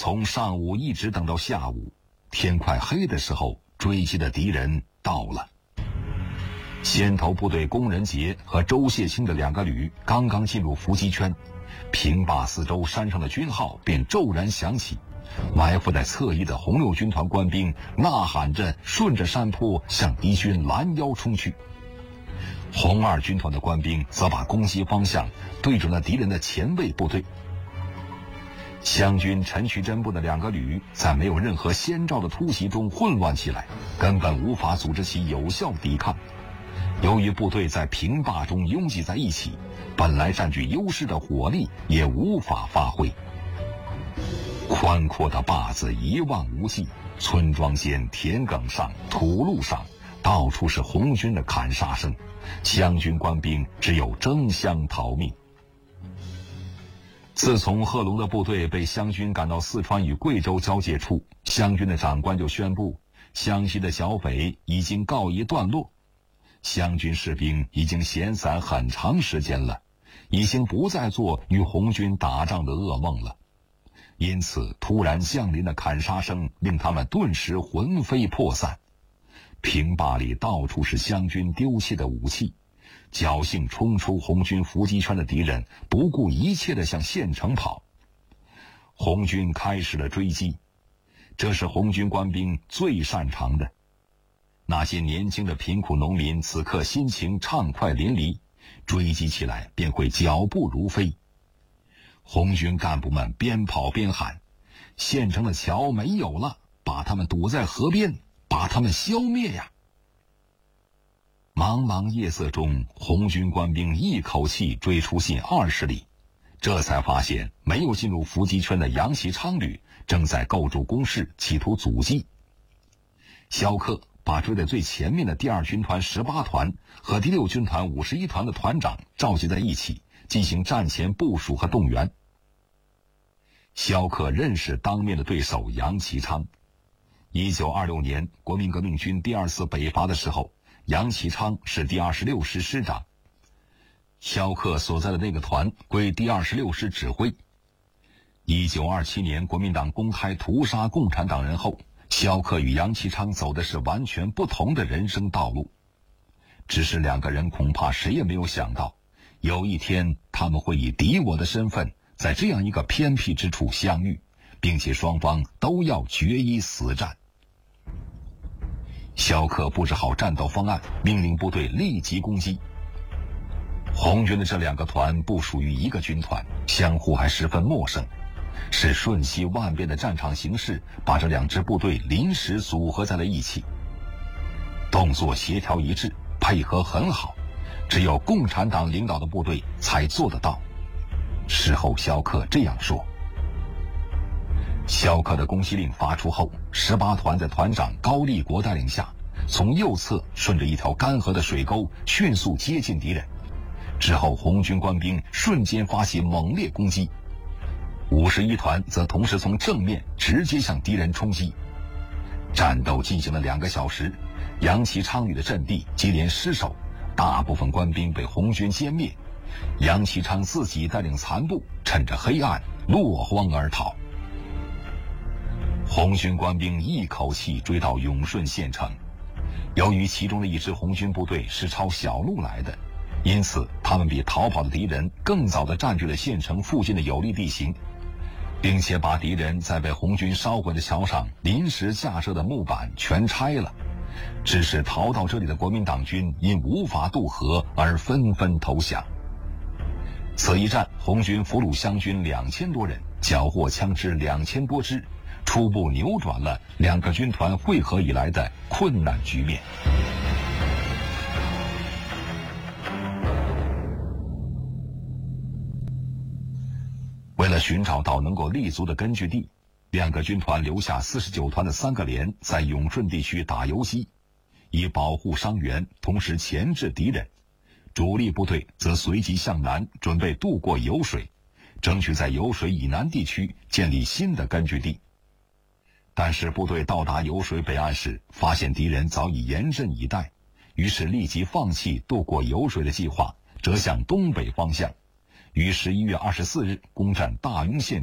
从上午一直等到下午，天快黑的时候，追击的敌人到了。先头部队龚仁杰和周谢清的2个旅刚刚进入伏击圈，平坝四周山上的军号便骤然响起，埋伏在侧翼的红六军团官兵呐喊着顺着山坡向敌军拦腰冲去。红二军团的官兵则把攻击方向对准了敌人的前卫部队。湘军陈渠珍部的2个旅在没有任何先兆的突袭中混乱起来，根本无法组织起有效抵抗。由于部队在平坝中拥挤在一起，本来占据优势的火力也无法发挥。宽阔的坝子一望无际，村庄间、田埂上、土路上，到处是红军的砍杀声，湘军官兵只有争相逃命。自从贺龙的部队被湘军赶到四川与贵州交界处，湘军的长官就宣布，湘西的剿匪已经告一段落。湘军士兵已经闲散很长时间了，已经不再做与红军打仗的噩梦了。因此突然降临的砍杀声令他们顿时魂飞魄散。平坝里到处是湘军丢弃的武器，侥幸冲出红军伏击圈的敌人不顾一切地向县城跑。红军开始了追击，这是红军官兵最擅长的。那些年轻的贫苦农民此刻心情畅快淋漓，追击起来便会脚步如飞。红军干部们边跑边喊，县城的桥没有了，把他们堵在河边，把他们消灭呀！茫茫夜色中，红军官兵一口气追出近20里，这才发现没有进入伏击圈的杨其昌旅正在构筑工事，企图阻击。萧克把追在最前面的第2军团18团和第6军团51团的团长召集在一起，进行战前部署和动员。萧克认识当面的对手杨其昌。1926年国民革命军第2次北伐的时候，杨其昌是第26师师长，萧克所在的那个团归第26师指挥。1927年国民党公开屠杀共产党人后，萧克与杨其昌走的是完全不同的人生道路。只是2个人恐怕谁也没有想到，有一天他们会以敌我的身份在这样一个偏僻之处相遇，并且双方都要决一死战。萧克布置好战斗方案，命令部队立即攻击。红军的这2个团部属于一个军团，相互还十分陌生，是瞬息万变的战场形势把这2支部队临时组合在了一起。动作协调一致，配合很好，只有共产党领导的部队才做得到。事后萧克这样说。萧克的攻击令发出后，18团在团长高立国带领下，从右侧顺着一条干涸的水沟迅速接近敌人。之后红军官兵瞬间发起猛烈攻击，51团则同时从正面直接向敌人冲击。战斗进行了2个小时，杨其昌旅的阵地接连失守，大部分官兵被红军歼灭。杨其昌自己带领残部趁着黑暗落荒而逃。红军官兵一口气追到永顺县城，由于其中的一支红军部队是抄小路来的，因此他们比逃跑的敌人更早地占据了县城附近的有利地形，并且把敌人在被红军烧毁的桥上临时架设的木板全拆了。致使逃到这里的国民党军因无法渡河而纷纷投降。此一战，红军俘虏湘军2000多人，缴获枪支2000多支，初步扭转了2个军团会合以来的困难局面。为了寻找到能够立足的根据地，2个军团留下49团的3个连在永顺地区打游击，以保护伤员，同时钳制敌人。主力部队则随即向南，准备渡过颣水，争取在颣水以南地区建立新的根据地。但是部队到达颣水北岸时，发现敌人早已严阵以待，于是立即放弃渡过颣水的计划，折向东北方向。于11月24日攻占大庸县